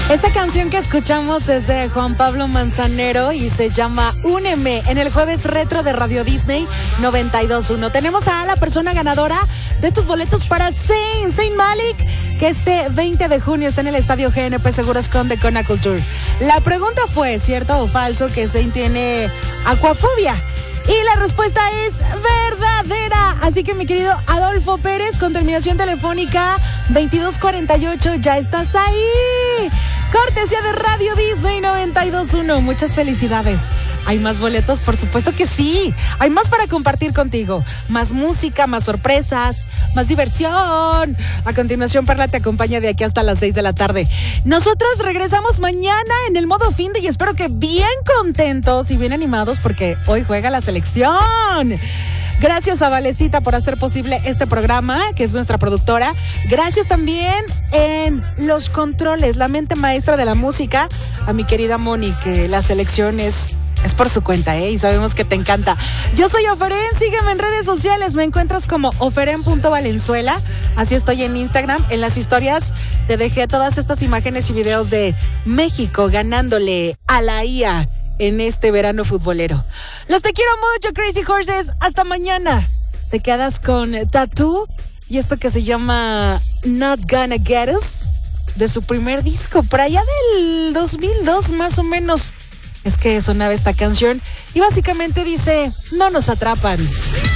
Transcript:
Esta canción que escuchamos es de Juan Pablo Manzanero y se llama Úneme en el jueves retro de Radio Disney 92.1. Tenemos a la persona ganadora de estos boletos para Zayn Malik, que este 20 de junio está en el estadio GNP Seguros con Decona Culture. La pregunta fue, ¿cierto o falso que Zayn tiene aquafobia? Y la respuesta es verdadera. Así que mi querido Adolfo Pérez, con terminación telefónica 2248, ya estás ahí. Cortesía de Radio Disney 92.1. Muchas felicidades. ¿Hay más boletos? Por supuesto que sí. Hay más para compartir contigo. Más música, más sorpresas, más diversión. A continuación, Perla te acompaña de aquí hasta las 6 de la tarde. Nosotros regresamos mañana en el modo finde y espero que bien contentos y bien animados porque hoy juega la selección. Gracias a Valecita por hacer posible este programa, que es nuestra productora. Gracias también en los controles, la mente maestra de la música, a mi querida Moni, que la selección es por su cuenta, y sabemos que te encanta. Yo soy Oferen, sígueme en redes sociales, me encuentras como oferen.valenzuela, así estoy en Instagram. En las historias te dejé todas estas imágenes y videos de México ganándole a la IA en este verano futbolero. Los te quiero mucho, Crazy Horses. Hasta mañana. Te quedas con Tattoo y esto que se llama Not Gonna Get Us, de su primer disco, por allá del 2002 más o menos. Es que sonaba esta canción y básicamente dice, no nos atrapan.